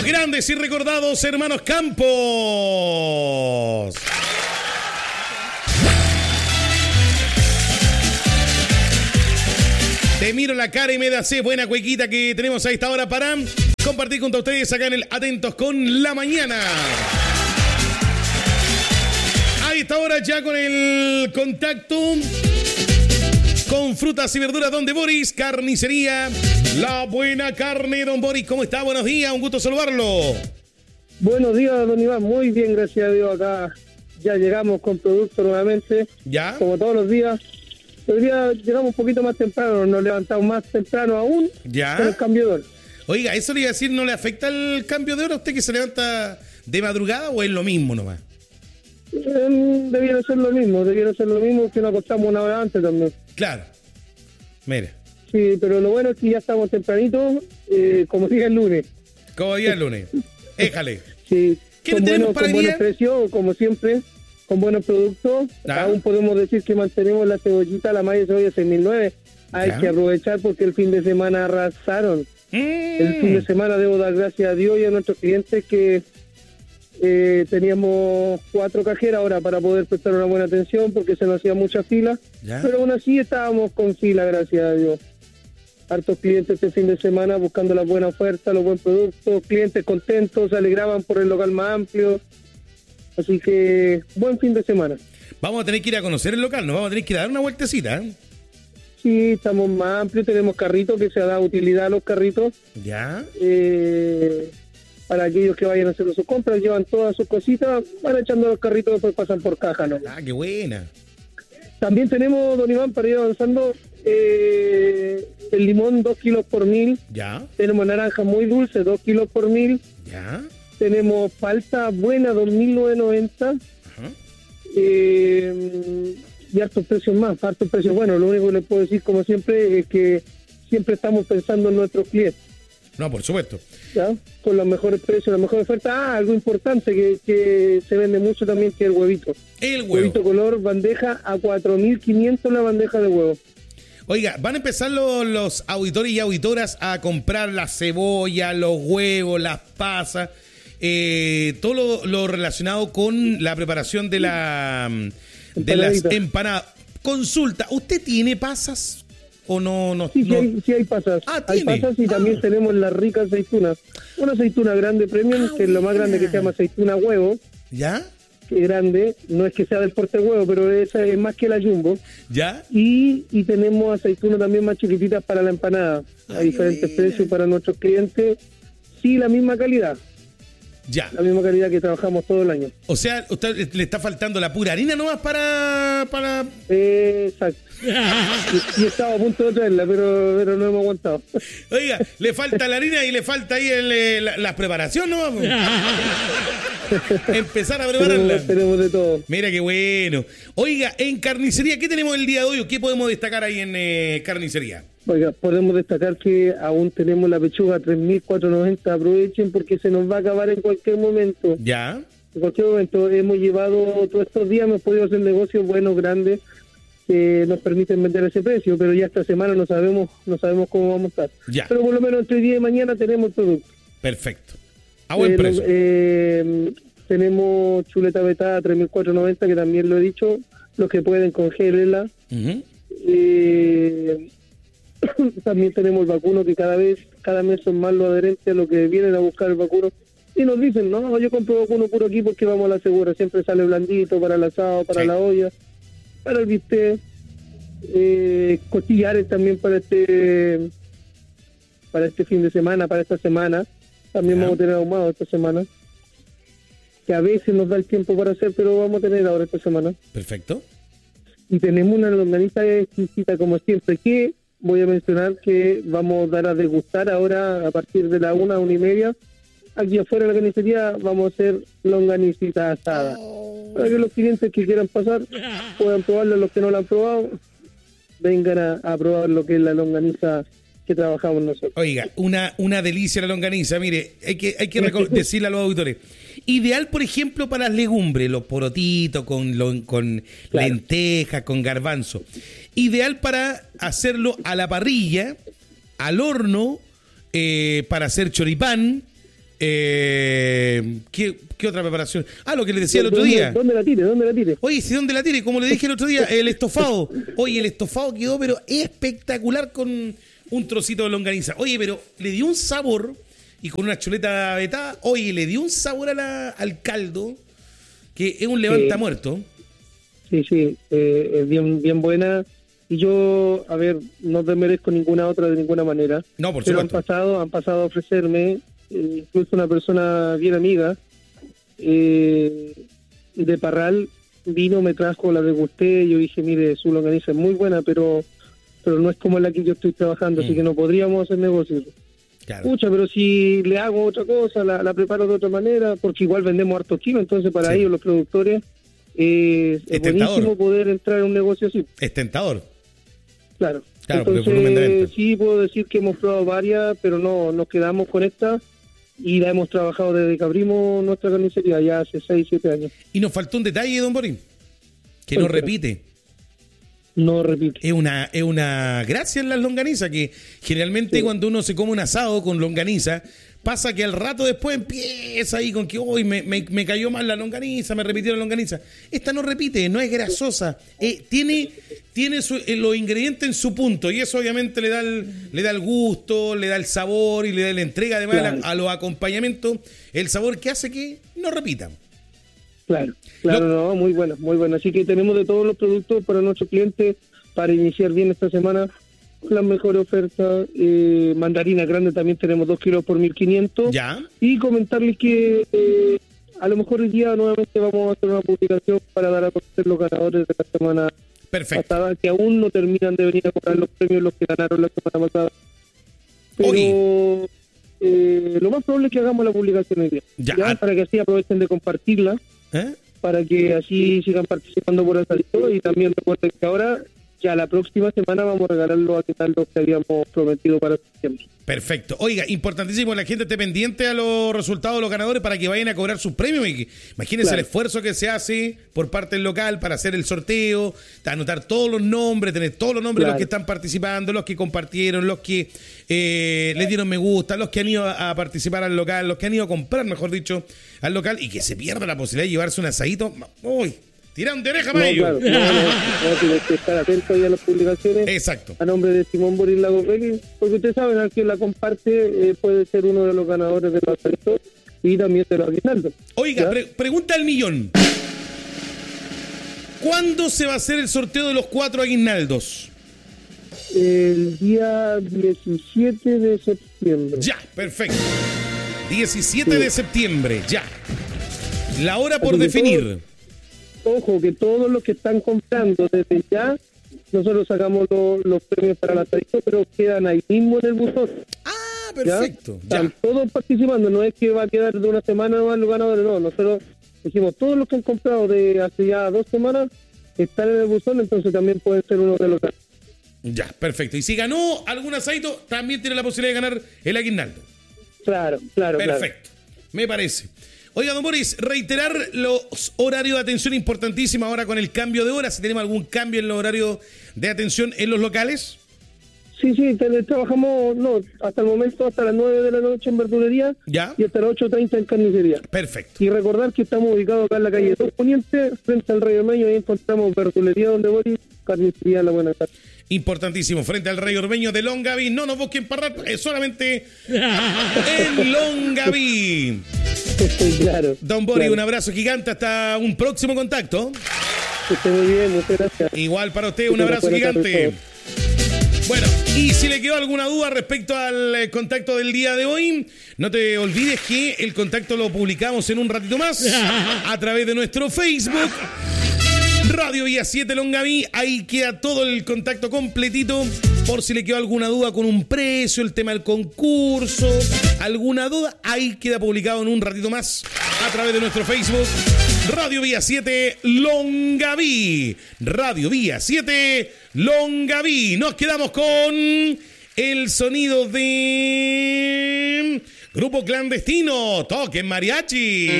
Los grandes y recordados hermanos Campos. Te miro la cara y me da sed. Buena cuequita que tenemos a esta hora para compartir junto a ustedes acá en el Atentos con la Mañana. A esta hora ya con el contacto con frutas y verduras, don de Boris, carnicería, la buena carne, don Boris. ¿Cómo está? Buenos días, un gusto saludarlo. Buenos días, don Iván. Muy bien, gracias a Dios. Acá ya llegamos con producto nuevamente. ¿Ya? Como todos los días. Hoy día llegamos un poquito más temprano, nos levantamos más temprano aún. ¿Ya? Con el cambio de hora. Oiga, ¿eso le iba a decir, no le afecta el cambio de hora a usted que se levanta de madrugada o es lo mismo nomás? Debiera ser lo mismo que nos acostamos una hora antes también. Claro. Mire. Sí, pero lo bueno es que ya estamos tempranito, como día el lunes. Como día el lunes. Éjale. Sí. ¿Qué le tenemos para con buenos precios, como siempre, con buenos productos. Aún podemos decir que mantenemos la cebollita, la malla de cebolla 6.009. Hay que aprovechar porque el fin de semana arrasaron. El fin de semana debo dar gracias a Dios y a nuestros clientes que teníamos 4 cajeras ahora para poder prestar una buena atención porque se nos hacía mucha fila, pero aún así estábamos con fila, gracias a Dios. Hartos clientes este fin de semana buscando la buena oferta, los buenos productos, clientes contentos, se alegraban por el local más amplio, así que buen fin de semana. Vamos a tener que ir a conocer el local, nos vamos a tener que ir a dar una vueltecita, ¿eh? Sí, estamos más amplios, tenemos carritos que se da utilidad a los carritos. Ya. Para aquellos que vayan a hacer sus compras, llevan todas sus cositas, van echando los carritos, después pasan por caja, ¿no? Ah, qué buena. También tenemos, don Iván, para ir avanzando, el limón 2 kilos por 1.000. Ya. Tenemos naranja muy dulce, 2 kilos por 1.000. Ya. Tenemos palta buena, 2.990. Ajá. Y hartos precios más, hartos precios. Bueno, lo único que les puedo decir, como siempre, es que siempre estamos pensando en nuestros clientes. No, por supuesto. ¿Ya? Con los mejores precios, la mejor oferta. Algo importante que se vende mucho también, que es el huevito. El huevo. Huevito color, bandeja a 4.500 la bandeja de huevo. Oiga, van a empezar los auditores y auditoras a comprar la cebolla, los huevos, las pasas, todo lo relacionado con la preparación de las empanadas. Consulta, ¿usted tiene pasas? ¿O no? Sí, sí hay pasas. Hay pasas y también tenemos las ricas aceitunas. Una aceituna grande premium, que es lo más grande, que se llama aceituna huevo. ¿Ya? Que es grande, no es que sea del porte huevo, pero esa es más que la jumbo. ¿Ya? Y tenemos aceitunas también más chiquititas para la empanada. A diferentes precios para nuestros clientes. Sí, la misma calidad. Ya. La misma calidad que trabajamos todo el año. O sea, usted le está faltando la pura harina nomás para... Exacto. Y estaba a punto de traerla, pero no hemos aguantado. Oiga, le falta la harina y le falta ahí la preparación, ¿no? Empezar a prepararla. Tenemos de todo. Mira qué bueno. Oiga, en carnicería, ¿qué tenemos el día de hoy? ¿Qué podemos destacar ahí en carnicería? Oiga, podemos destacar que aún tenemos la pechuga a 3.490. Aprovechen porque se nos va a acabar en cualquier momento. Ya. En cualquier momento. Hemos llevado todos estos días, hemos podido hacer negocios buenos, grandes, que nos permiten vender ese precio, pero ya esta semana no sabemos cómo vamos a estar. Ya. Pero por lo menos entre hoy día y mañana tenemos el producto. Perfecto. A buen precio. Tenemos chuleta vetada a 3.490, que también lo he dicho. Los que pueden, congélenla. Uh-huh. También tenemos el vacuno, que cada mes son más los adherentes a lo que vienen a buscar el vacuno. Y nos dicen, no, yo compro vacuno puro aquí porque vamos a la segura. Siempre sale blandito para el asado, para la olla, para el bistec. Costillares también para este fin de semana, para esta semana. También vamos a tener ahumado esta semana, que a veces nos da el tiempo para hacer, pero vamos a tener ahora esta semana. Perfecto. Y tenemos una longaniza exquisita como siempre, que voy a mencionar que vamos a dar a degustar ahora a partir de la 1:30. Aquí afuera de la carnicería vamos a hacer longanicita asada. Para que los clientes que quieran pasar puedan probarla, los que no la han probado, vengan a probar lo que es la longaniza que trabajamos nosotros. Oiga, una delicia la longaniza. Mire, hay que decirle a los auditores. Ideal, por ejemplo, para las legumbres, los porotitos con lentejas, con garbanzo. Ideal para hacerlo a la parrilla, al horno, para hacer choripán, ¿Qué otra preparación? Lo que le decía el otro día. ¿Dónde la tire? Oye, si dónde la tire, como le dije el otro día, el estofado. Oye, el estofado quedó pero espectacular con un trocito de longaniza. Oye, pero le dio un sabor, y con una chuleta vetada, oye, le dio un sabor al caldo, que es un levanta muerto. Sí, es bien buena. Y yo, a ver, no desmerezco ninguna otra de ninguna manera. No, por pero supuesto. han pasado a ofrecerme, incluso una persona bien amiga, de Parral, vino, me trajo, la degusté, yo dije, mire, su longaniza es muy buena, pero no es como la que yo estoy trabajando, así que no podríamos hacer negocio. Claro. Pucha, pero si le hago otra cosa, la preparo de otra manera, porque igual vendemos harto kilos, entonces para ellos, los productores, es buenísimo poder entrar en un negocio así. Es tentador. Claro, porque volumen de venta. Sí puedo decir que hemos probado varias, pero no nos quedamos con esta y la hemos trabajado desde que abrimos nuestra carnicería, ya hace 6-7 años. Y nos faltó un detalle, don Boris, que no repite. No repite. Es una gracia en las longanizas, que generalmente cuando uno se come un asado con longaniza, pasa que al rato después empieza ahí con que hoy me cayó mal la longaniza, me repitió la longaniza. Esta no repite, no es grasosa, tiene los ingredientes en su punto, y eso obviamente le da el gusto, le da el sabor y le da la entrega además a los acompañamientos, el sabor que hace que no repitan. Claro, muy bueno. Así que tenemos de todos los productos para nuestros clientes para iniciar bien esta semana. Las mejores ofertas, mandarina grande también tenemos 2 kilos por 1.500. Ya. Y comentarles que a lo mejor hoy día nuevamente vamos a hacer una publicación para dar a conocer los ganadores de la semana pasada, que aún no terminan de venir a cobrar los premios los que ganaron la semana pasada. Pero lo más probable es que hagamos la publicación hoy día. Ya, para que así aprovechen de compartirla. Para que así sigan participando por el salito, y también recuerden que ahora, ya la próxima semana, vamos a regalar los aguinaldos que habíamos prometido para septiembre. Perfecto. Oiga, importantísimo, la gente esté pendiente a los resultados de los ganadores para que vayan a cobrar sus premios. Imagínense el esfuerzo que se hace por parte del local para hacer el sorteo, anotar todos los nombres, tener todos los nombres de los que están participando, los que compartieron, los que les dieron me gusta, los que han ido a participar al local, los que han ido a comprar, mejor dicho, al local, y que se pierda la posibilidad de llevarse un asadito. ¡Uy! Tirán de oreja para ellos. Tienes que estar atento ahí a las publicaciones. Exacto. A nombre de Simón Boris Lagos-Vélez, porque ustedes saben, al que la comparte puede ser uno de los ganadores de los asaditos y también de los aguinaldos. Oiga, pregunta al millón. ¿Cuándo se va a hacer el sorteo de los 4 aguinaldos? El día 17 de septiembre. Ya, perfecto. 17 de septiembre, ya. La hora por definir. Ojo, que todos los que están comprando desde ya, nosotros sacamos los premios para el asadito, pero quedan ahí mismo en el buzón. Ah, perfecto. ¿Ya? Están todos participando, no es que va a quedar de una semana más los ganadores, no. Nosotros decimos, todos los que han comprado de hace ya 2 semanas están en el buzón, entonces también pueden ser uno de los ganadores. Ya, perfecto. Y si ganó algún asadito, también tiene la posibilidad de ganar el aguinaldo. Claro. Perfecto, me parece. Oiga, don Boris, reiterar los horarios de atención importantísimos ahora con el cambio de hora. Si tenemos algún cambio en los horarios de atención en los locales. Sí, trabajamos, hasta el momento, hasta las 9 de la noche en verdulería. ¿Ya? Y hasta las 8:30 en carnicería. Perfecto. Y recordar que estamos ubicados acá en la calle 2 Poniente, frente al Rey Ormeño, ahí encontramos verdulería donde Boris, carnicería La Buena Tarde. Importantísimo, frente al Rey Ormeño de Longaví. No nos busquen para solamente en Longaví. Claro. Don Boris, un abrazo gigante, hasta un próximo contacto. Que esté muy bien, muchas gracias. Igual para usted, un abrazo gigante. Bueno, y si le quedó alguna duda respecto al contacto del día de hoy, no te olvides que el contacto lo publicamos en un ratito más a través de nuestro Facebook, Radio Vía 7 Longaví. Ahí queda todo el contacto completito, por si le quedó alguna duda con un precio, el tema del concurso, alguna duda, ahí queda publicado en un ratito más a través de nuestro Facebook, Radio Vía 7 Longaví. Radio Vía 7 Longaví. Nos quedamos con el sonido de Grupo Clandestino, Toquen Mariachi.